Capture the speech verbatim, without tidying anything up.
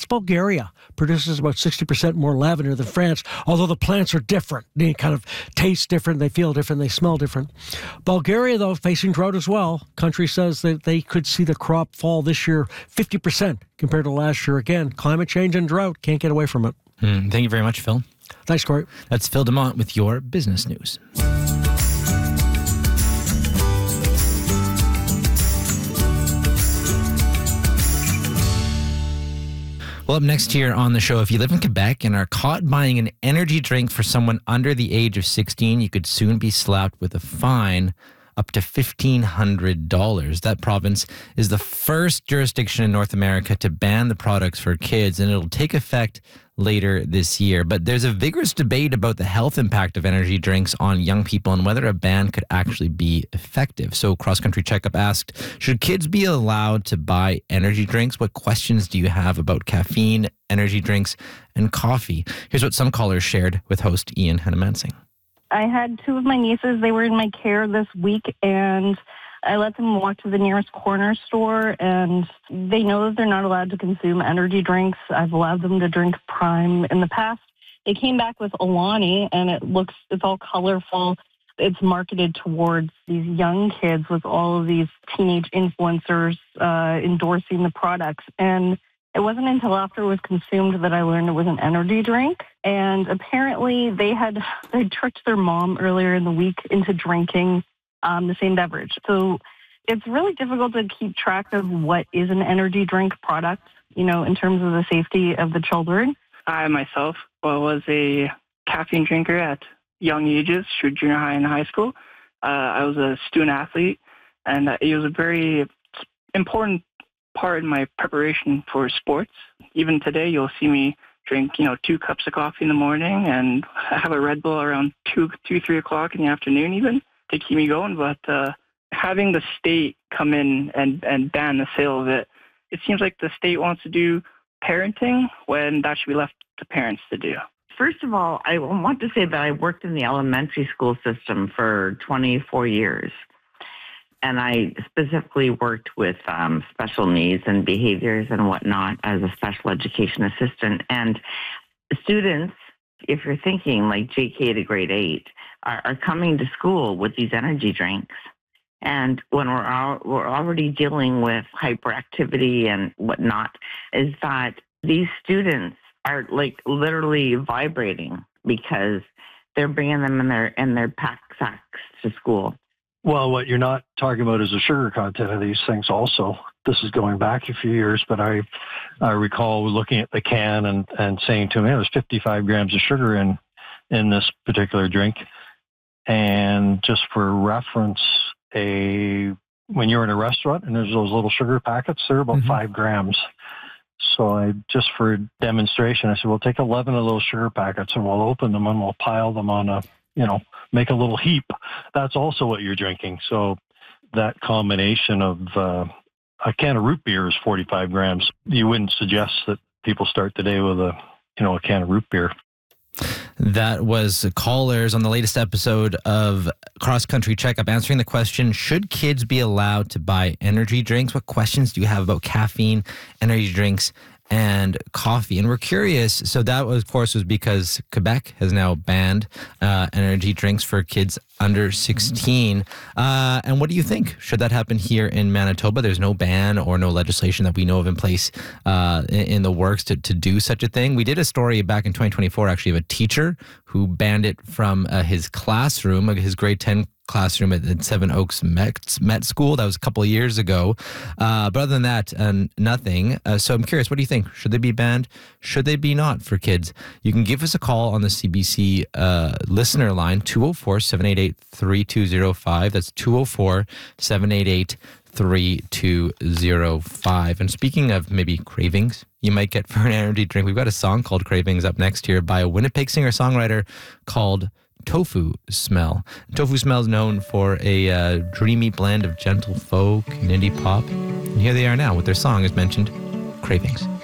Bulgaria produces about sixty percent more lavender than France, although the plants are different. They kind of taste different, they feel different, they smell different. Bulgaria, though, facing drought as well. Country says that they could see the crop fall this year fifty percent compared to last year. Again, climate change and drought, can't get away from it. Mm, thank you very much, Phil. Thanks, Corey. That's Phil Demont with your business news. Well, up next here on the show, if you live in Quebec and are caught buying an energy drink for someone under the age of sixteen, you could soon be slapped with a fine up to fifteen hundred dollars. That province is the first jurisdiction in North America to ban the products for kids, and it'll take effect later this year. But there's a vigorous debate about the health impact of energy drinks on young people and whether a ban could actually be effective. So Cross Country Checkup asked, should kids be allowed to buy energy drinks? What questions do you have about caffeine, energy drinks, and coffee? Here's what some callers shared with host Ian Hannamansing. I had two of my nieces. They were in my care this week, and I let them walk to the nearest corner store, and they know that they're not allowed to consume energy drinks. I've allowed them to drink Prime in the past. They came back with Alani, and it looks, it's all colorful. It's marketed towards these young kids with all of these teenage influencers uh, endorsing the products. And it wasn't until after it was consumed that I learned it was an energy drink. And apparently they had they tricked their mom earlier in the week into drinking um, the same beverage. So it's really difficult to keep track of what is an energy drink product, you know, in terms of the safety of the children. I myself was a caffeine drinker at young ages, through junior high and high school. Uh, I was a student athlete, and it was a very important part in my preparation for sports. Even today, you'll see me drink, you know, two cups of coffee in the morning and have a Red Bull around two, two, three o'clock in the afternoon, even to keep me going. But uh, having the state come in and, and ban the sale of it, it seems like the state wants to do parenting when that should be left to parents to do. First of all, I want to say that I worked in the elementary school system for twenty-four years. And I specifically worked with um, special needs and behaviors and whatnot as a special education assistant. And students, if you're thinking like J K to grade eight, are, are coming to school with these energy drinks. And when we're all, we're already dealing with hyperactivity and whatnot, is that these students are like literally vibrating because they're bringing them in their in their pack sacks to school. Well, what you're not talking about is the sugar content of these things also. This is going back a few years, but I I recall looking at the can and, and saying to me, there's fifty-five grams of sugar in, in this particular drink. And just for reference, a when you're in a restaurant and there's those little sugar packets, they're about mm-hmm. five grams. So I just for demonstration, I said, we'll take eleven of those sugar packets and we'll open them and we'll pile them on a, you know, make a little heap. That's also what you're drinking. So that combination of uh, a can of root beer is forty-five grams. You wouldn't suggest that people start the day with a, you know, a can of root beer. That was callers on the latest episode of Cross Country Checkup answering the question, should kids be allowed to buy energy drinks? What questions do you have about caffeine, energy drinks, and coffee? And we're curious. So that, was, of course, was because Quebec has now banned uh, energy drinks for kids under sixteen. Uh, and what do you think? Should that happen here in Manitoba? There's no ban or no legislation that we know of in place uh, in, in the works to, to do such a thing. We did a story back in twenty twenty-four, actually, of a teacher who banned it from uh, his classroom, his grade ten classroom at, at Seven Oaks Met, Met School. That was a couple of years ago. Uh, but other than that, uh, nothing. Uh, so I'm curious, what do you think? Should they be banned? Should they be not for kids? You can give us a call on the C B C uh, listener line, two oh four, seven eight eight, three two oh five. That's two oh four, seven eight eight, three two oh five. And speaking of maybe cravings you might get for an energy drink, we've got a song called Cravings up next here by a Winnipeg singer-songwriter called Tofu Smell. Tofu Smell is known for a uh, dreamy blend of gentle folk and indie pop. And here they are now with their song, as mentioned, Cravings.